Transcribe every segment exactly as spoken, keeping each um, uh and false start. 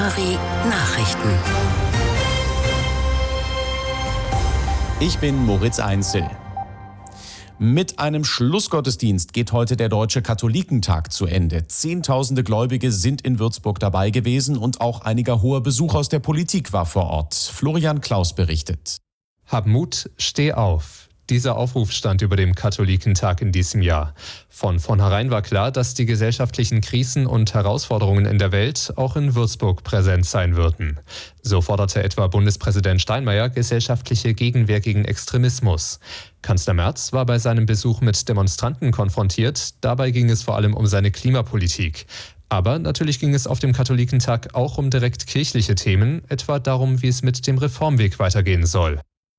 Nachrichten. Ich bin Moritz Einzel. Mit einem Schlussgottesdienst geht heute der Deutsche Katholikentag zu Ende. Zehntausende Gläubige sind in Würzburg dabei gewesen und auch einiger hoher Besuch aus der Politik war vor Ort. Florian Klaus berichtet. Hab Mut, steh auf. Dieser Aufruf stand über dem Katholikentag in diesem Jahr. Von vornherein war klar, dass die gesellschaftlichen Krisen und Herausforderungen in der Welt auch in Würzburg präsent sein würden. So forderte etwa Bundespräsident Steinmeier gesellschaftliche Gegenwehr gegen Extremismus. Kanzler Merz war bei seinem Besuch mit Demonstranten konfrontiert. Dabei ging es vor allem um seine Klimapolitik. Aber natürlich ging es auf dem Katholikentag auch um direkt kirchliche Themen, etwa darum, wie es mit dem Reformweg weitergehen soll.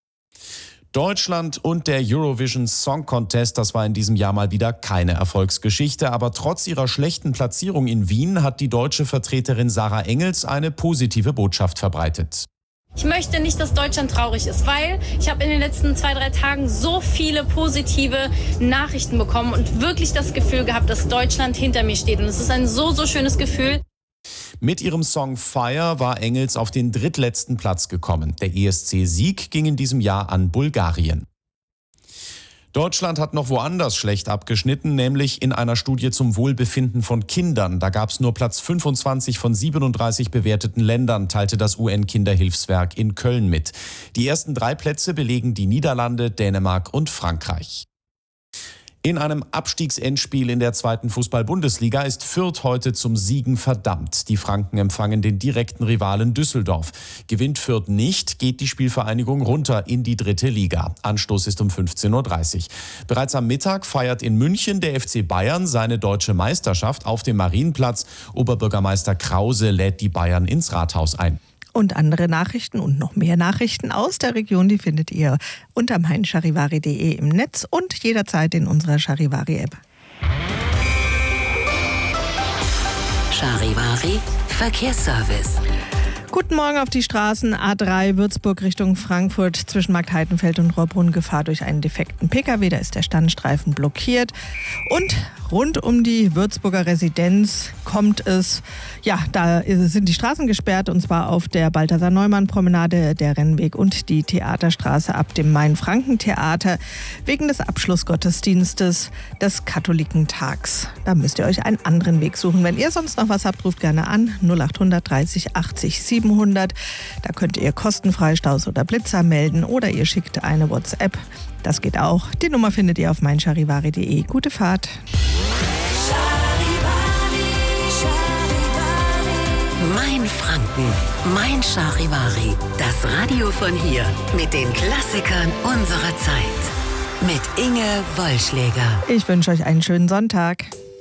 Deutschland und der Eurovision Song Contest, das war in diesem Jahr mal wieder keine Erfolgsgeschichte. Aber trotz ihrer schlechten Platzierung in Wien hat die deutsche Vertreterin Sarah Engels eine positive Botschaft verbreitet. Ich möchte nicht, dass Deutschland traurig ist, weil ich habe in den letzten zwei, drei Tagen so viele positive Nachrichten bekommen und wirklich das Gefühl gehabt, dass Deutschland hinter mir steht. Und es ist ein so, so schönes Gefühl. Mit ihrem Song Fire war Engels auf den drittletzten Platz gekommen. Der E S C-Sieg ging in diesem Jahr an Bulgarien. Deutschland hat noch woanders schlecht abgeschnitten, nämlich in einer Studie zum Wohlbefinden von Kindern. Da gab es nur Platz fünfundzwanzig von siebenunddreißig bewerteten Ländern, teilte das U N-Kinderhilfswerk in Köln mit. Die ersten drei Plätze belegen die Niederlande, Dänemark und Frankreich. In einem Abstiegsendspiel in der zweiten Fußball-Bundesliga ist Fürth heute zum Siegen verdammt. Die Franken empfangen den direkten Rivalen Düsseldorf. Gewinnt Fürth nicht, geht die Spielvereinigung runter in die dritte Liga. Anstoß ist um fünfzehn Uhr dreißig. Bereits am Mittag feiert in München der F C Bayern seine deutsche Meisterschaft auf dem Marienplatz. Oberbürgermeister Krause lädt die Bayern ins Rathaus ein. Und andere Nachrichten und noch mehr Nachrichten aus der Region, die findet ihr unter mein charivari punkt de im Netz und jederzeit in unserer Charivari-App. Charivari Verkehrsservice. Guten Morgen auf die Straßen A drei Würzburg Richtung Frankfurt zwischen Markt Heidenfeld und Rohrbrunn. Gefahr durch einen defekten Pkw, da ist der Standstreifen blockiert. Und rund um die Würzburger Residenz kommt es, ja, da sind die Straßen gesperrt und zwar auf der Balthasar-Neumann-Promenade, der Rennweg und die Theaterstraße ab dem Main-Franken-Theater wegen des Abschlussgottesdienstes des Katholikentags. Da müsst ihr euch einen anderen Weg suchen. Wenn ihr sonst noch was habt, ruft gerne an null acht dreißig achtzig siebenhundert. Da könnt ihr kostenfrei Staus oder Blitzer melden oder ihr schickt eine WhatsApp. Das geht auch. Die Nummer findet ihr auf mein charivari punkt de. Gute Fahrt. Mein Franken, mein Charivari. Das Radio von hier mit den Klassikern unserer Zeit. Mit Inge Wollschläger. Ich wünsche euch einen schönen Sonntag.